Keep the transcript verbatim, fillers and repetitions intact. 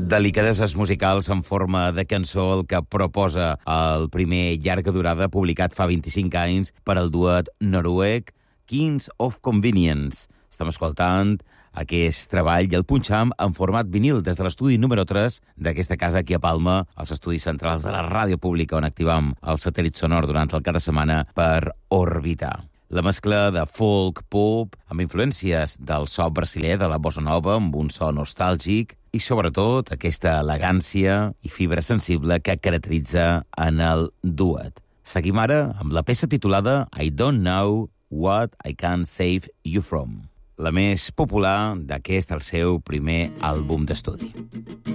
Delicadeses musicals en forma de cançó, el que proposa el primer llarga durada publicat fa vint-i-cinc anys per al duet noruec Kings of Convenience. Estem escoltant aquest treball i el punxam en format vinil des de l'estudi número tres d'aquesta casa aquí a Palma, als estudis centrals de la ràdio pública, on activam el satèl·lit sonor durant el cap de setmana per orbitar. La mescla de folk, pop, amb influències del so brasiler de la bossa nova, amb un so nostàlgic, i sobretot aquesta elegància i fibra sensible que caracteritza en el duet. Seguim ara amb la peça titulada I Don't Know What I Can Save You From, la més popular d'aquest, el seu primer àlbum d'estudi.